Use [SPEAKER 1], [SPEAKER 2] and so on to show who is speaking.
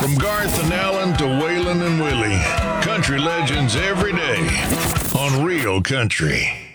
[SPEAKER 1] From Garth and Alan to Waylon and Willie, country legends every day on Real Country.